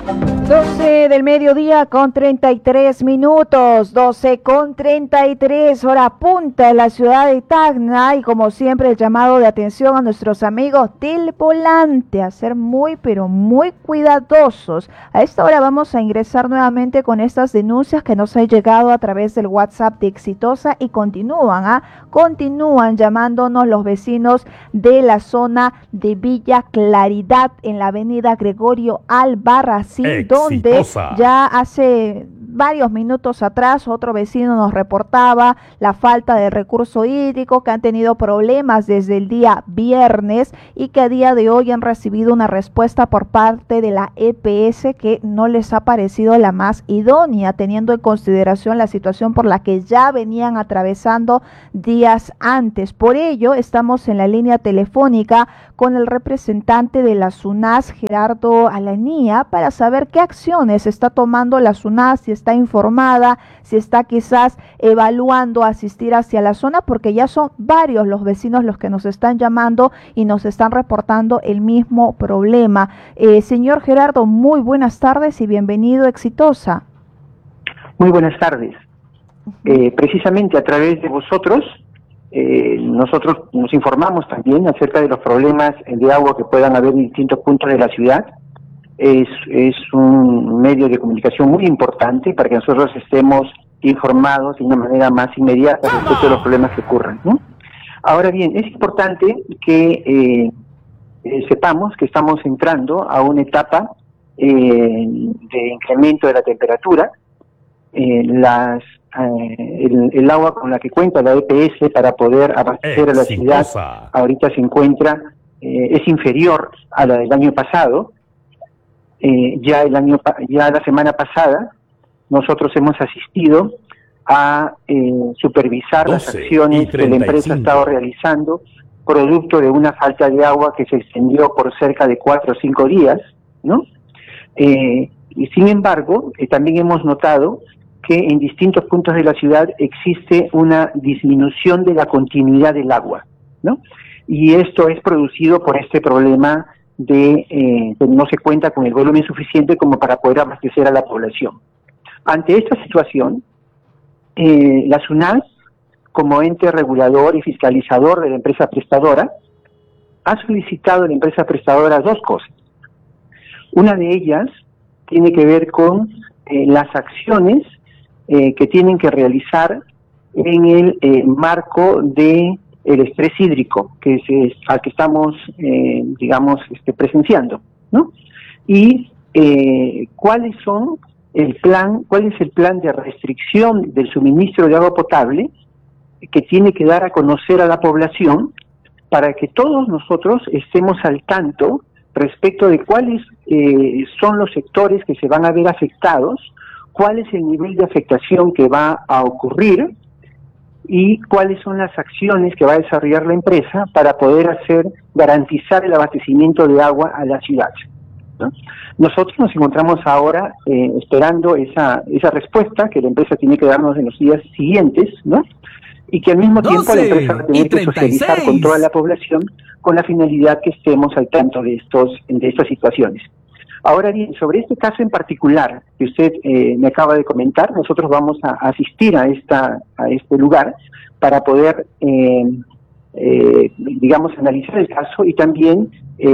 12 del mediodía con 33 minutos, 12 con 33, hora punta en la ciudad de Tacna, y como siempre el llamado de atención a nuestros amigos del volante, a ser muy pero muy cuidadosos. A esta hora vamos a ingresar nuevamente con estas denuncias que nos han llegado a través del WhatsApp de Exitosa y continúan llamándonos los vecinos de la zona de Villa Claridad en la avenida Gregorio Albarracín, donde ya hace varios minutos atrás otro vecino nos reportaba la falta de recurso hídrico, que han tenido problemas desde el día viernes y que a día de hoy han recibido una respuesta por parte de la EPS que no les ha parecido la más idónea, teniendo en consideración la situación por la que ya venían atravesando días antes. Por ello, estamos en la línea telefónica con el representante de la SUNAS, Gerardo Alanía, para saber qué acciones está tomando la SUNAS, si está informada, si está quizás evaluando asistir hacia la zona, porque ya son varios los vecinos los que nos están llamando y nos están reportando el mismo problema. Señor Gerardo, muy buenas tardes y bienvenido a Exitosa. Muy buenas tardes. Precisamente a través de vosotros, nosotros nos informamos también acerca de los problemas de agua que puedan haber en distintos puntos de la ciudad. Es un medio de comunicación muy importante para que nosotros estemos informados de una manera más inmediata respecto de los problemas que ocurran, ¿no? Ahora bien, es importante que sepamos que estamos entrando a una etapa de incremento de la temperatura. El agua con la que cuenta la EPS para poder abastecer a la ciudad ahorita se encuentra, es inferior a la del año pasado. Ya la semana pasada nosotros hemos asistido a supervisar las acciones que la empresa ha estado realizando, producto de una falta de agua que se extendió por cerca de 4 o 5 días, ¿no? Y sin embargo, también hemos notado que en distintos puntos de la ciudad existe una disminución de la continuidad del agua, ¿no? Y esto es producido por este problema de que no se cuenta con el volumen suficiente como para poder abastecer a la población. Ante esta situación, la SUNAS, como ente regulador y fiscalizador de la empresa prestadora, ha solicitado a la empresa prestadora dos cosas. Una de ellas tiene que ver con las acciones que tienen que realizar en el marco de el estrés hídrico al que estamos, presenciando, ¿no? Y cuál es el plan de restricción del suministro de agua potable que tiene que dar a conocer a la población para que todos nosotros estemos al tanto respecto de cuáles son los sectores que se van a ver afectados, cuál es el nivel de afectación que va a ocurrir y cuáles son las acciones que va a desarrollar la empresa para poder garantizar el abastecimiento de agua a la ciudad, ¿no? Nosotros nos encontramos ahora esperando esa respuesta que la empresa tiene que darnos en los días siguientes, ¿no? Y que al mismo tiempo la empresa va a tener que socializar con toda la población con la finalidad que estemos al tanto de estas situaciones. Ahora bien, sobre este caso en particular que usted me acaba de comentar, nosotros vamos a asistir a este lugar para poder, analizar el caso y también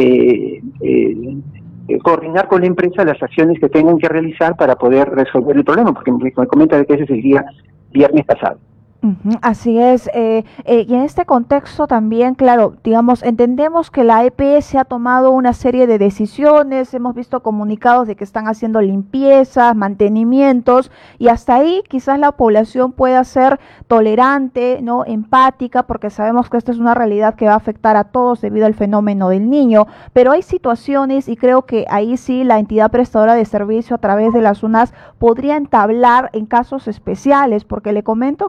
coordinar con la empresa las acciones que tengan que realizar para poder resolver el problema, porque me comenta que ese es el día viernes pasado. Así es, y en este contexto también, claro, entendemos que la EPS ha tomado una serie de decisiones, hemos visto comunicados de que están haciendo limpiezas, mantenimientos, y hasta ahí quizás la población pueda ser tolerante, ¿no?, empática, porque sabemos que esta es una realidad que va a afectar a todos debido al fenómeno del Niño, pero hay situaciones, y creo que ahí sí la entidad prestadora de servicio a través de la SUNAS podría entablar en casos especiales, porque le comento que en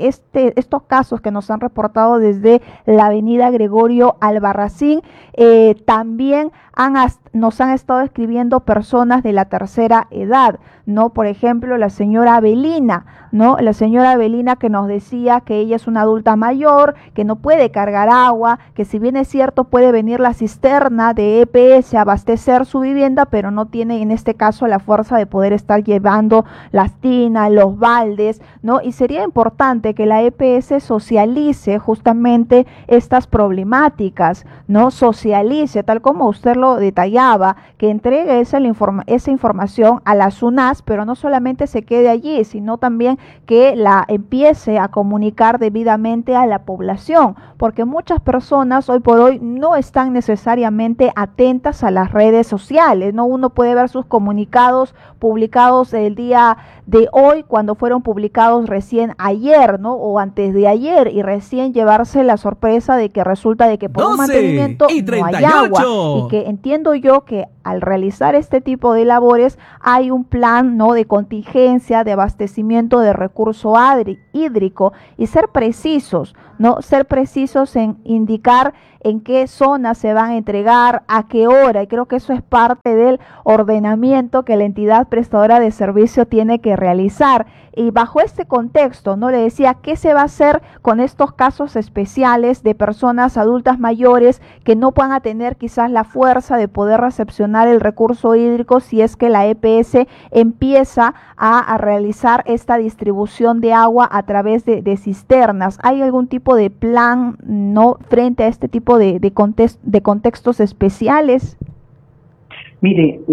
estos casos que nos han reportado desde la avenida Gregorio Albarracín, también nos han estado escribiendo personas de la tercera edad, ¿no? Por ejemplo, la señora Avelina, ¿no? La señora Avelina que nos decía que ella es una adulta mayor, que no puede cargar agua, que si bien es cierto puede venir la cisterna de EPS a abastecer su vivienda, pero no tiene en este caso la fuerza de poder estar llevando las tinas, los baldes, ¿no? Y sería importante que la EPS socialice justamente estas problemáticas, ¿no? Socialice, tal como usted lo detallaba, que entregue esa información a la SUNAS, pero no solamente se quede allí, sino también que la empiece a comunicar debidamente a la población, porque muchas personas hoy por hoy no están necesariamente atentas a las redes sociales, ¿no? Uno puede ver sus comunicados publicados el día de hoy cuando fueron publicados recién ayer, ¿no? O antes de ayer, y recién llevarse la sorpresa de que resulta de que por un mantenimiento no hay agua, y que entiendo yo que al realizar este tipo de labores hay un plan, ¿no?, de contingencia, de abastecimiento de recurso hídrico, y ser precisos, ¿no? Ser precisos en indicar en qué zonas se van a entregar, a qué hora, y creo que eso es parte del ordenamiento que la entidad prestadora de servicio tiene que realizar. Y bajo este contexto, ¿no?, le decía, ¿qué se va a hacer con estos casos especiales de personas adultas mayores que no puedan tener quizás la fuerza de poder recepcionar el recurso hídrico si es que la EPS empieza a realizar esta distribución de agua a través de cisternas? ¿Hay algún tipo de plan, no, frente a este tipo de contextos especiales? Mire,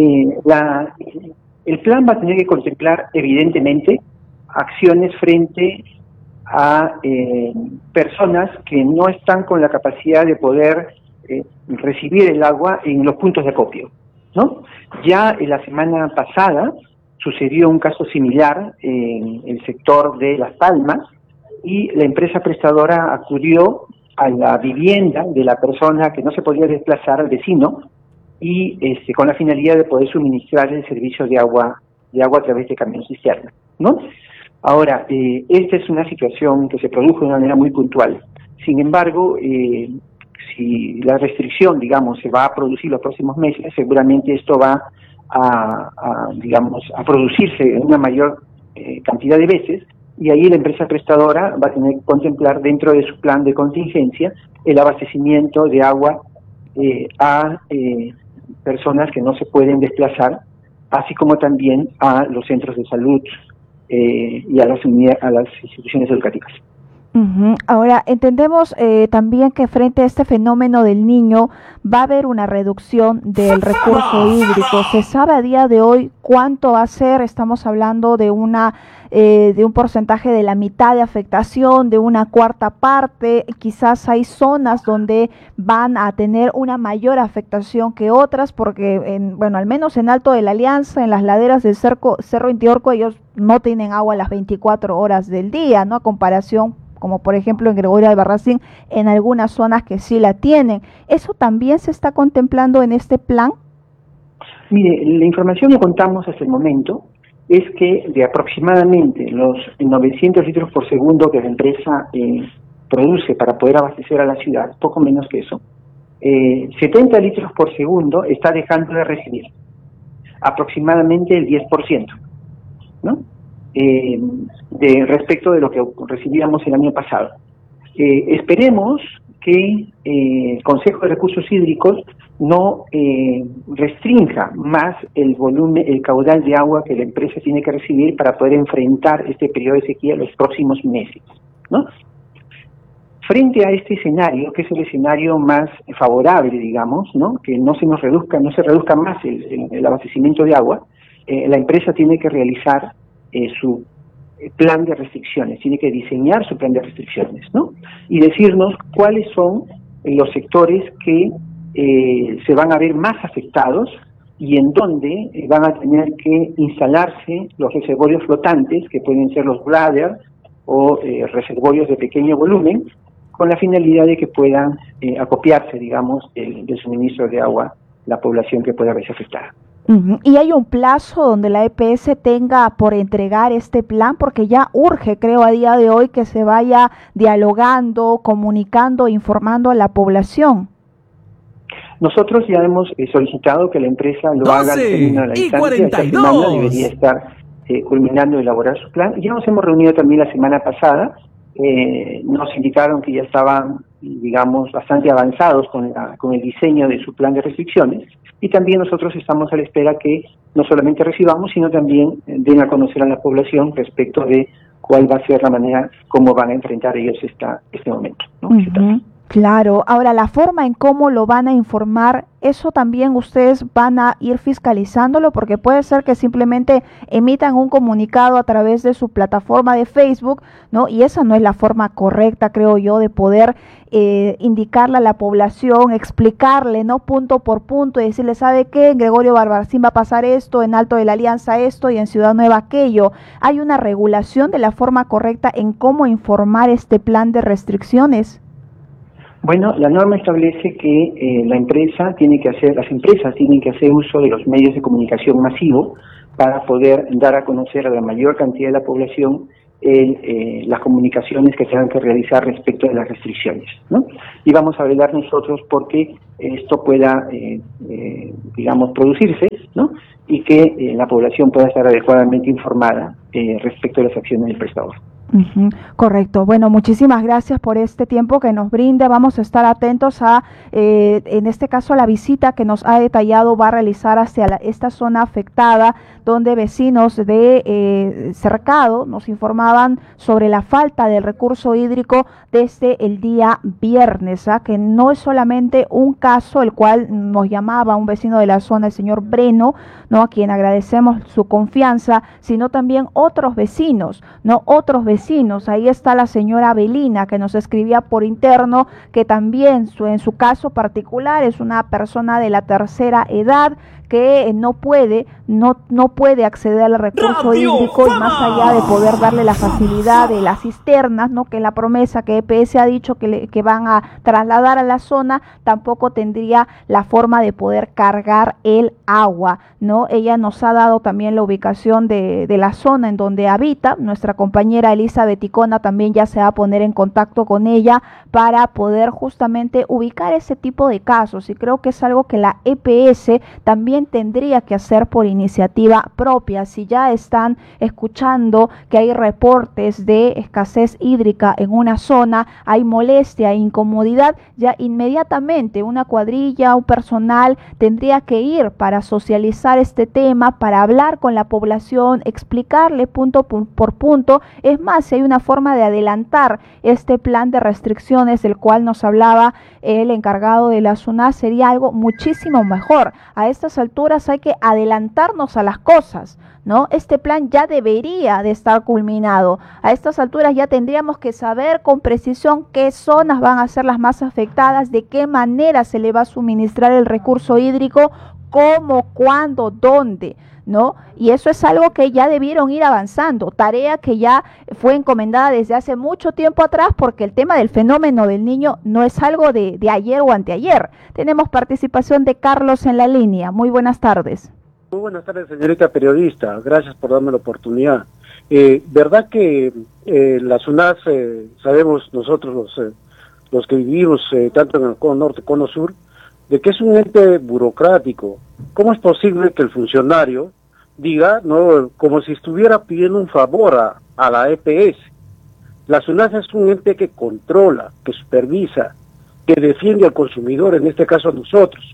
el plan va a tener que contemplar evidentemente acciones frente a personas que no están con la capacidad de poder recibir el agua en los puntos de acopio, ¿no? Ya en la semana pasada sucedió un caso similar en el sector de Las Palmas, y la empresa prestadora acudió a la vivienda de la persona que no se podía desplazar, al vecino, y con la finalidad de poder suministrar el servicio de agua a través de camión cisterna, ¿no? Ahora, esta es una situación que se produjo de una manera muy puntual. Sin embargo, si la restricción, digamos, se va a producir los próximos meses, seguramente esto va a producirse en una mayor cantidad de veces, y ahí la empresa prestadora va a tener que contemplar dentro de su plan de contingencia el abastecimiento de agua a personas que no se pueden desplazar, así como también a los centros de salud y a las instituciones educativas. Ahora, entendemos también que frente a este fenómeno del Niño va a haber una reducción del recurso hídrico. ¿Se sabe a día de hoy cuánto va a ser? Estamos hablando de un porcentaje de la mitad de afectación, de una cuarta parte. Quizás hay zonas donde van a tener una mayor afectación que otras, porque al menos en Alto de la Alianza, en las laderas del Cerro Intiorco, ellos no tienen agua las 24 horas del día, ¿no? A comparación, como por ejemplo en Gregorio Albarracín, en algunas zonas que sí la tienen. ¿Eso también se está contemplando en este plan? Mire, la información que contamos hasta el momento es que de aproximadamente los 900 litros por segundo que la empresa produce para poder abastecer a la ciudad, poco menos que eso, 70 litros por segundo está dejando de recibir, aproximadamente el 10%, ¿no? Respecto de lo que recibíamos el año pasado. Esperemos que el Consejo de Recursos Hídricos no restrinja más el volumen, el caudal de agua que la empresa tiene que recibir para poder enfrentar este periodo de sequía los próximos meses, ¿no? Frente a este escenario, que es el escenario más favorable, digamos, ¿no?, que no se reduzca más el abastecimiento de agua, la empresa tiene que realizar su plan de restricciones, tiene que diseñar su plan de restricciones, ¿no?, y decirnos cuáles son los sectores que se van a ver más afectados y en dónde van a tener que instalarse los reservorios flotantes, que pueden ser los bladders o reservorios de pequeño volumen, con la finalidad de que puedan acopiarse, digamos, del suministro de agua la población que pueda verse afectada. ¿Y hay un plazo donde la EPS tenga por entregar este plan? Porque ya urge, creo, a día de hoy que se vaya dialogando, comunicando, informando a la población. Nosotros ya hemos solicitado que la empresa lo haga al término de la instancia. Esta semana debería estar culminando de elaborar su plan. Ya nos hemos reunido también la semana pasada. Nos indicaron que ya estaban, digamos, bastante avanzados con el diseño de su plan de restricciones. Y también nosotros estamos a la espera que no solamente recibamos, sino también den a conocer a la población respecto de cuál va a ser la manera, cómo van a enfrentar ellos este momento, ¿no? Claro, ahora la forma en cómo lo van a informar, eso también ustedes van a ir fiscalizándolo, porque puede ser que simplemente emitan un comunicado a través de su plataforma de Facebook, ¿no? Y esa no es la forma correcta, creo yo, de poder indicarle a la población, explicarle, ¿no? Punto por punto, y decirle, ¿sabe qué? En Gregorio Barbaracín va a pasar esto, en Alto de la Alianza esto, y en Ciudad Nueva aquello. Hay una regulación de la forma correcta en cómo informar este plan de restricciones. Bueno, la norma establece que las empresas tienen que hacer uso de los medios de comunicación masivo para poder dar a conocer a la mayor cantidad de la población las comunicaciones que tengan que realizar respecto de las restricciones, ¿no? Y vamos a velar nosotros porque esto pueda, digamos, producirse, ¿no? Y que la población pueda estar adecuadamente informada respecto de las acciones del prestador. Correcto. Bueno, muchísimas gracias por este tiempo que nos brinda. Vamos a estar atentos a, en este caso, la visita que nos ha detallado va a realizar hacia esta zona afectada, donde vecinos de Cercado nos informaban sobre la falta del recurso hídrico desde el día viernes, que no es solamente un caso el cual nos llamaba un vecino de la zona, el señor Breno, ¿no? A quien agradecemos su confianza, sino también otros vecinos, ¿no? Otros vecinos. Ahí está la señora Belina, que nos escribía por interno, que también en su caso particular es una persona de la tercera edad que no puede acceder al recurso hídrico, y más allá de poder darle la facilidad de las cisternas, ¿no? Que la promesa que EPS ha dicho que van a trasladar a la zona, tampoco tendría la forma de poder cargar el agua, ¿no? Ella nos ha dado también la ubicación de la zona en donde habita. Nuestra compañera Elizabeth Icona también ya se va a poner en contacto con ella para poder justamente ubicar ese tipo de casos, y creo que es algo que la EPS también tendría que hacer por iniciativa propia. Si ya están escuchando que hay reportes de escasez hídrica en una zona, hay molestia e incomodidad, ya inmediatamente una cuadrilla, un personal tendría que ir para socializar este tema, para hablar con la población, explicarle punto por punto. Es más, si hay una forma de adelantar este plan de restricciones del cual nos hablaba el encargado de la SUNAT, sería algo muchísimo mejor. A estas alturas hay que adelantarnos a las cosas, ¿no? Este plan ya debería de estar culminado. A estas alturas ya tendríamos que saber con precisión qué zonas van a ser las más afectadas, de qué manera se le va a suministrar el recurso hídrico, cómo, cuándo, dónde, ¿no? Y eso es algo que ya debieron ir avanzando, tarea que ya fue encomendada desde hace mucho tiempo atrás, porque el tema del fenómeno del Niño no es algo de ayer o anteayer. Tenemos participación de Carlos en la línea. Muy buenas tardes. Muy buenas tardes, señorita periodista. Gracias por darme la oportunidad. ¿Verdad que la SUNAT, sabemos nosotros los que vivimos tanto en el cono norte, cono sur, de que es un ente burocrático? ¿Cómo es posible que el funcionario diga, no, como si estuviera pidiendo un favor a la EPS? La SUNAT es un ente que controla, que supervisa, que defiende al consumidor, en este caso a nosotros,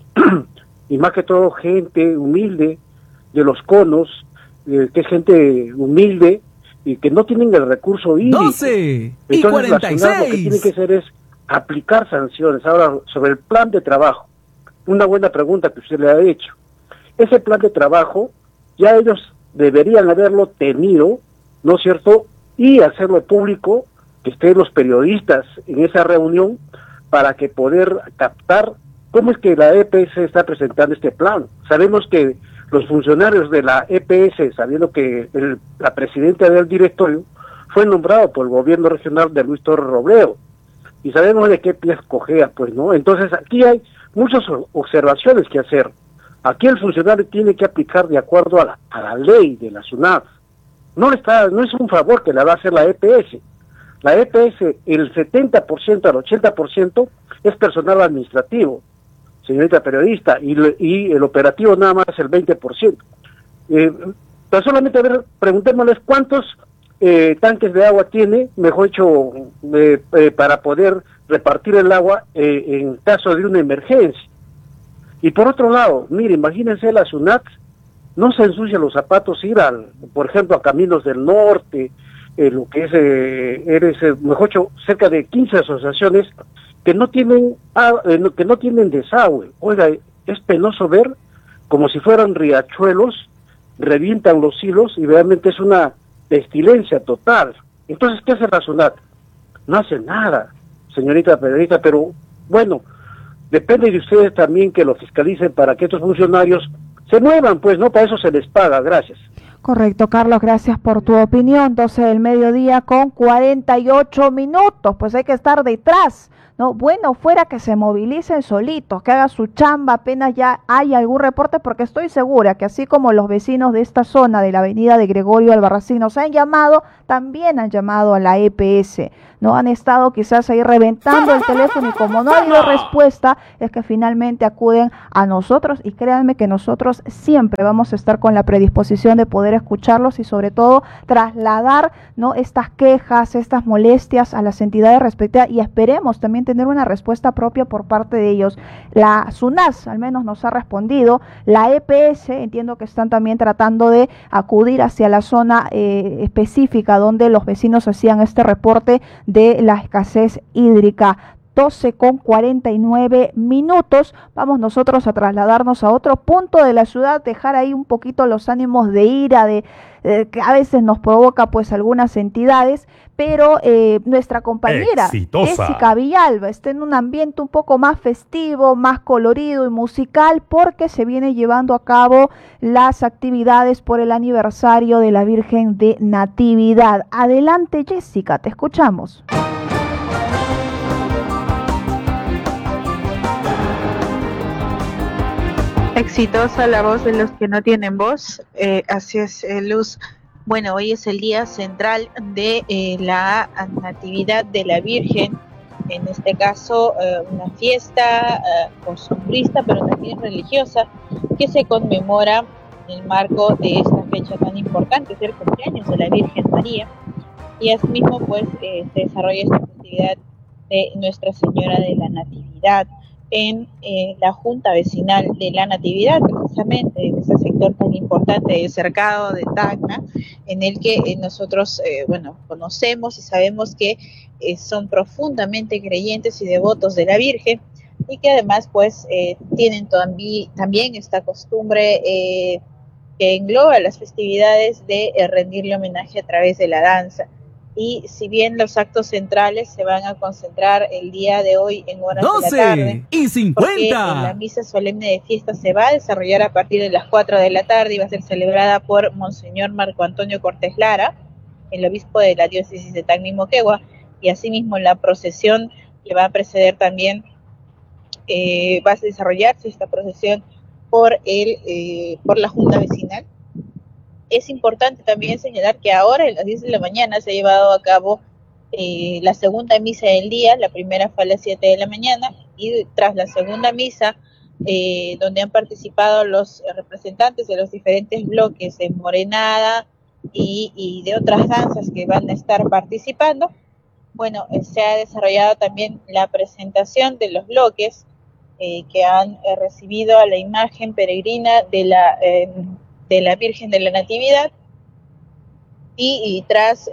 y más que todo gente humilde de los conos, que es gente humilde y que no tienen el recurso hídrico. 12 y Entonces 46. La SUNAT lo que tiene que hacer es aplicar sanciones. Ahora, sobre el plan de trabajo, una buena pregunta que usted le ha hecho. Ese plan de trabajo ya ellos deberían haberlo tenido, ¿no es cierto?, y hacerlo público, que estén los periodistas en esa reunión para que poder captar cómo es que la EPS está presentando este plan. Sabemos que los funcionarios de la EPS, sabiendo que la presidenta del directorio fue nombrado por el gobierno regional de Luis Torres Robledo, y sabemos de qué pies cojea, pues, ¿no? Entonces aquí hay muchas observaciones que hacer. Aquí el funcionario tiene que aplicar de acuerdo a la ley de la SUNAT. No es un favor que le va a hacer la EPS. La EPS, el 70% al 80% es personal administrativo, señorita periodista, y el operativo nada más el 20%. Tan solamente, a ver, preguntémosles cuántos tanques de agua tiene, mejor dicho, para poder repartir el agua en caso de una emergencia. Y por otro lado, mire, imagínense la SUNAT, no se ensucia los zapatos ir por ejemplo, a Caminos del Norte, lo que es, mejor dicho, cerca de 15 asociaciones que no tienen desagüe. Oiga, es penoso ver como si fueran riachuelos, revientan los hilos y realmente es una pestilencia total. Entonces, ¿qué hace la SUNAT? No hace nada, señorita periodista, pero bueno, depende de ustedes también que lo fiscalicen para que estos funcionarios se muevan, pues, ¿no? Para eso se les paga. Gracias. Correcto, Carlos, gracias por tu opinión. 12 del mediodía con 48 minutos, pues hay que estar detrás, ¿no? Bueno, fuera que se movilicen solitos, que haga su chamba apenas ya hay algún reporte, porque estoy segura que así como los vecinos de esta zona de la avenida de Gregorio Albarracín nos han llamado, también han llamado a la EPS, ¿no? Han estado quizás ahí reventando el teléfono y como no ha habido respuesta, es que finalmente acuden a nosotros y créanme que nosotros siempre vamos a estar con la predisposición de poder escucharlos y sobre todo trasladar, ¿no?, estas quejas, estas molestias a las entidades respectivas y esperemos también tener una respuesta propia por parte de ellos. La SUNAS al menos nos ha respondido, la EPS entiendo que están también tratando de acudir hacia la zona específica donde los vecinos hacían este reporte de la escasez hídrica. 12 con 49 minutos, vamos nosotros a trasladarnos a otro punto de la ciudad, dejar ahí un poquito los ánimos de ira, que a veces nos provoca pues algunas entidades, pero nuestra compañera Jessica Villalba está en un ambiente un poco más festivo, más colorido y musical, porque se viene llevando a cabo las actividades por el aniversario de la Virgen de Natividad. Adelante, Jessica, te escuchamos. Exitosa la voz de los que no tienen voz, así es, Luz. Bueno, hoy es el día central de la Natividad de la Virgen, en este caso una fiesta costumbrista, pero también religiosa, que se conmemora en el marco de esta fecha tan importante, es el cumpleaños de la Virgen María, y asimismo pues se desarrolla esta festividad de Nuestra Señora de la Natividad en la Junta Vecinal de la Natividad, precisamente en ese sector tan importante del cercado de Tacna, en el que nosotros conocemos y sabemos que son profundamente creyentes y devotos de la Virgen, y que además pues tienen también esta costumbre que engloba las festividades de rendirle homenaje a través de la danza. Y si bien los actos centrales se van a concentrar el día de hoy en horas de la tarde, 12:50, porque la misa solemne de fiesta se va a desarrollar a partir de las 4 de la tarde y va a ser celebrada por Monseñor Marco Antonio Cortés Lara, el obispo de la diócesis de Tacna y Moquegua, y asimismo la procesión que va a preceder también, va a desarrollarse esta procesión por la Junta Vecinal. Es importante también señalar que ahora a las 10 de la mañana se ha llevado a cabo la segunda misa del día. La primera fue a las 7 de la mañana y tras la segunda misa, donde han participado los representantes de los diferentes bloques de Morenada y de otras danzas que van a estar participando, bueno, se ha desarrollado también la presentación de los bloques que han recibido a la imagen peregrina de la Virgen de la Natividad, y tras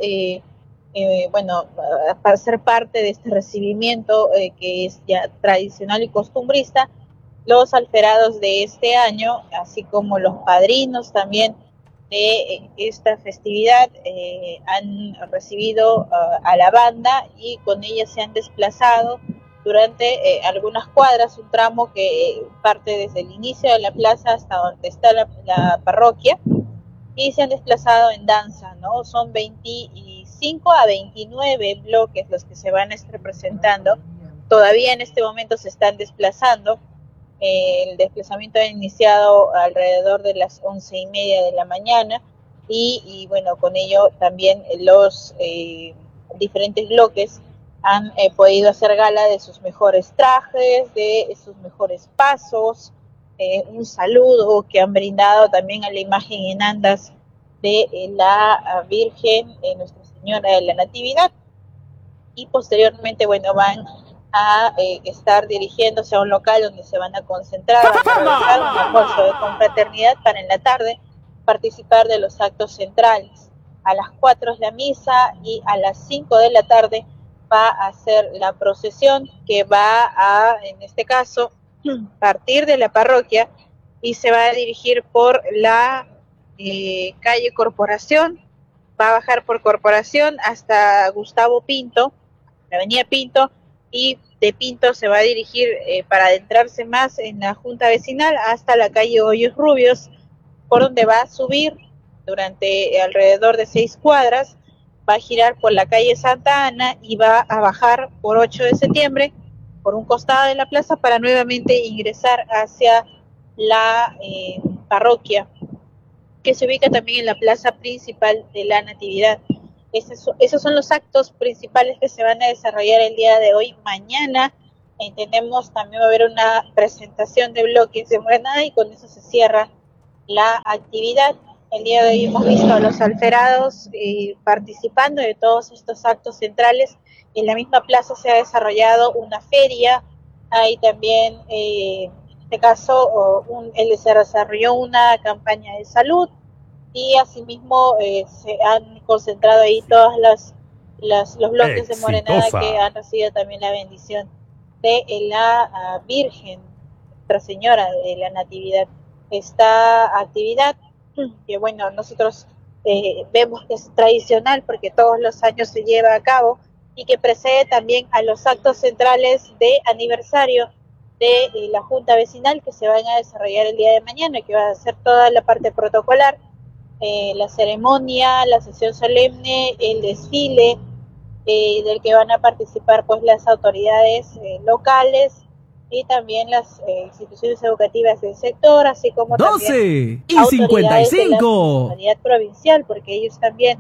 para ser parte de este recibimiento que es ya tradicional y costumbrista, los alferados de este año, así como los padrinos también de esta festividad, han recibido a la banda y con ella se han desplazado durante algunas cuadras, un tramo que parte desde el inicio de la plaza hasta donde está la parroquia, y se han desplazado en danza, ¿no? Son 25 a 29 bloques los que se van a estar presentando. Todavía en este momento se están desplazando El desplazamiento ha iniciado alrededor de las 11:30 de la mañana y bueno, con ello también los diferentes bloques han podido hacer gala de sus mejores trajes, de sus mejores pasos, un saludo que han brindado también a la imagen en andas de la Virgen Nuestra Señora de la Natividad, y posteriormente, bueno, van a estar dirigiéndose a un local donde se van a concentrar, van a realizar un almuerzo de confraternidad para en la tarde participar de los actos centrales. A las 4 es la misa y a las 5 de la tarde va a ser la procesión, que va a, en este caso, partir de la parroquia y se va a dirigir por la calle Corporación, va a bajar por Corporación hasta Gustavo Pinto, la avenida Pinto, y de Pinto se va a dirigir para adentrarse más en la Junta Vecinal hasta la calle Hoyos Rubios, por donde va a subir durante alrededor de 6 cuadras, va a girar por la calle Santa Ana y va a bajar por 8 de septiembre por un costado de la plaza para nuevamente ingresar hacia la parroquia, que se ubica también en la plaza principal de la Natividad. Esos son los actos principales que se van a desarrollar el día de hoy. Mañana entendemos también va a haber una presentación de bloques de Morenada y con eso se cierra la actividad. El día de hoy hemos visto a los alferados participando de todos estos actos centrales. En la misma plaza se ha desarrollado una feria, hay también, en este caso, se desarrolló una campaña de salud, y asimismo se han concentrado ahí todos los bloques de Morenada que han recibido también la bendición de la Virgen Nuestra Señora de la Natividad. Esta actividad, que bueno, nosotros vemos que es tradicional porque todos los años se lleva a cabo y que precede también a los actos centrales de aniversario de la Junta Vecinal, que se van a desarrollar el día de mañana, que va a ser toda la parte protocolar, la ceremonia, la sesión solemne, el desfile, del que van a participar pues las autoridades locales y también las instituciones educativas del sector, así como 12 también y autoridades 55 de la municipalidad provincial, porque ellos también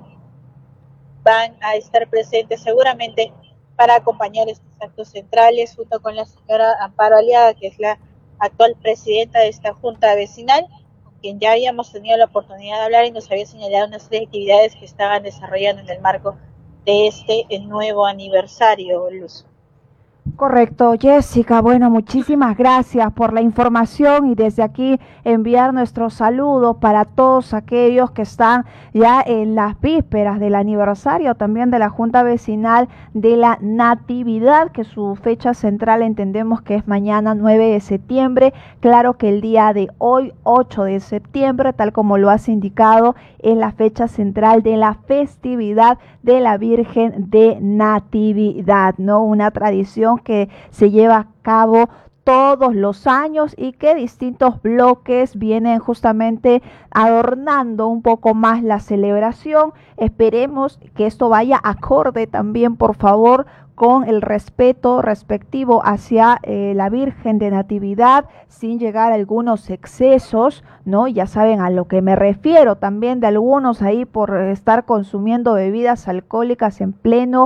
van a estar presentes seguramente para acompañar estos actos centrales, junto con la señora Amparo Aliaga, que es la actual presidenta de esta Junta Vecinal, con quien ya habíamos tenido la oportunidad de hablar y nos había señalado una serie de actividades que estaban desarrollando en el marco de el nuevo aniversario, Luz. Correcto, Jessica. Bueno, muchísimas gracias por la información y desde aquí enviar nuestros saludos para todos aquellos que están ya en las vísperas del aniversario también de la Junta Vecinal de la Natividad, que su fecha central entendemos que es mañana 9 de septiembre. Claro que el día de hoy, 8 de septiembre, tal como lo has indicado, es la fecha central de la festividad de la Virgen de Natividad, ¿no? Una tradición que se lleva a cabo todos los años y que distintos bloques vienen justamente adornando un poco más la celebración. Esperemos que esto vaya acorde también, por favor, con el respeto respectivo hacia la Virgen de Natividad, sin llegar a algunos excesos, ¿no? Ya saben a lo que me refiero, también de algunos ahí por estar consumiendo bebidas alcohólicas en pleno,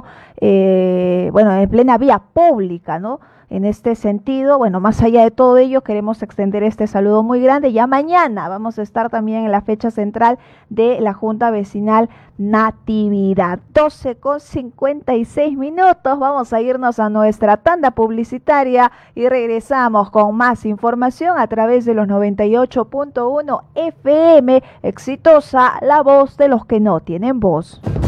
en plena vía pública, ¿no? En este sentido, bueno, más allá de todo ello, queremos extender este saludo muy grande. Ya mañana vamos a estar también en la fecha central de la Junta Vecinal Natividad. 12:56. Vamos a irnos a nuestra tanda publicitaria y regresamos con más información a través de los 98.1 FM. Exitosa, la voz de los que no tienen voz.